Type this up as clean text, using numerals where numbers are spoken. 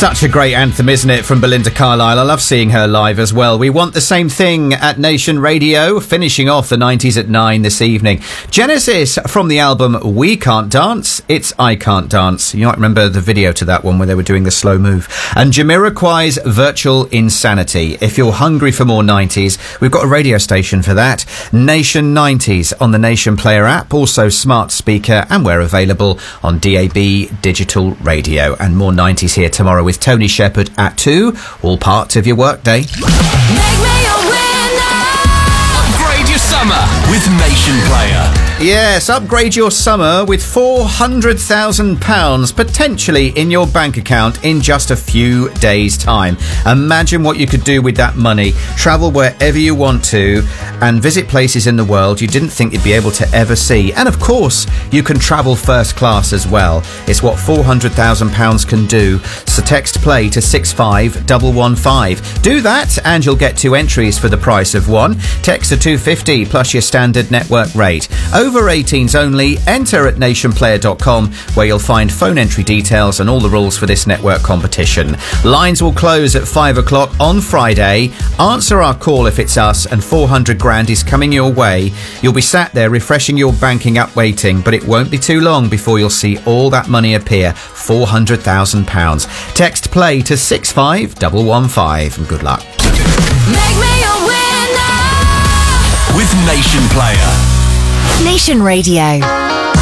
Such a great anthem, isn't it, from Belinda Carlisle? I love seeing her live as well. We want the same thing at Nation Radio, finishing off the 90s at 9 this evening. Genesis from the album We Can't Dance, it's I Can't Dance. You might remember the video to that one where they were doing the slow move. And Jamiroquai's Virtual Insanity. If you're hungry for more 90s, we've got a radio station for that. Nation 90s on the Nation Player app, also smart speaker, and we're available on DAB digital radio. And more 90s here tomorrow with Tony Shepherd at 2, all part of your workday. Make me a winner. Upgrade your summer with Nation Player. Yes, upgrade your summer with £400,000 potentially in your bank account in just a few days' time. Imagine what you could do with that money. Travel wherever you want to and visit places in the world you didn't think you'd be able to ever see. And of course, you can travel first class as well. It's what £400,000 can do. So text play to 65115. Do that and you'll get 2 entries for the price of 1. Text to 250 plus your standard network rate. Over 18s only. Enter at nationplayer.com where you'll find phone entry details and all the rules for this network competition. Lines will close at 5 o'clock on Friday. Answer our call if it's us and 400 grand is coming your way. You'll be sat there refreshing your banking app waiting, but it won't be too long before you'll see all that money appear. £400,000. Text play to 65115 and good luck. Make me a winner. With Nation Player. Nation Radio.